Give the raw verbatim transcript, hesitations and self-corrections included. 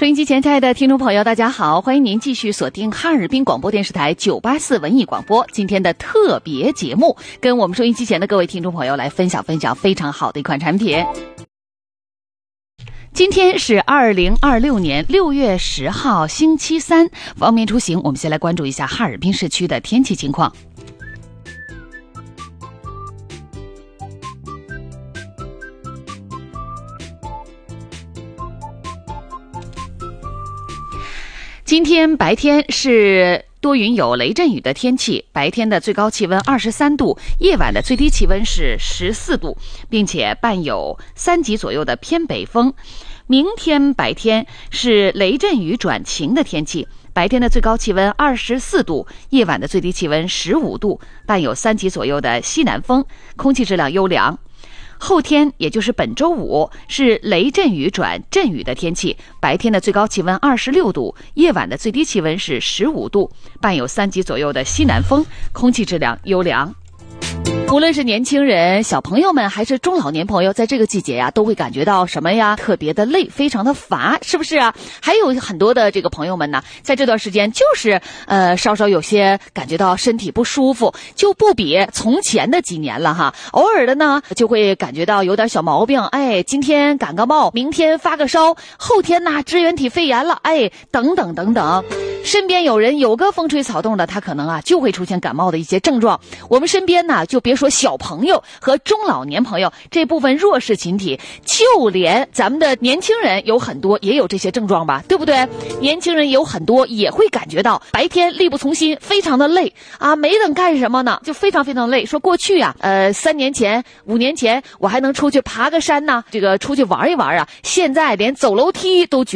收音机前亲爱的听众朋友大家好，欢迎您继续锁定哈尔滨广播电视台九八四文艺广播今天的特别节目，跟我们收音机前的各位听众朋友来分享分享非常好的一款产品。今天是二零二六年六月十号星期三，方便出行，我们先来关注一下哈尔滨市区的天气情况。今天白天是多云有雷阵雨的天气，白天的最高气温二十三度，夜晚的最低气温是十四度，并且伴有三级左右的偏北风。明天白天是雷阵雨转晴的天气，白天的最高气温二十四度，夜晚的最低气温十五度，伴有三级左右的西南风，空气质量优良。后天也就是本周五是雷阵雨转阵雨的天气，白天的最高气温二十六度，夜晚的最低气温是十五度，伴有三级左右的西南风，空气质量优良。无论是年轻人、小朋友们还是中老年朋友，在这个季节呀，都会感觉到什么呀？特别的累，非常的乏，是不是啊？还有很多的这个朋友们呢，在这段时间就是呃稍稍有些感觉到身体不舒服，就不比从前的几年了哈。偶尔的呢，就会感觉到有点小毛病，哎，今天感个冒，明天发个烧，后天呢支原体肺炎了，哎，等等等等。身边有人有个风吹草动的，他可能啊就会出现感冒的一些症状。我们身边呢，就别说小朋友和中老年朋友这部分弱势群体，就连咱们的年轻人有很多也有这些症状吧，对不对？年轻人有很多也会感觉到白天力不从心，非常的累啊，没等干什么呢，就非常非常累。说过去啊，呃，三年前、五年前我还能出去爬个山呢，这个出去玩一玩啊，现在连走楼梯都觉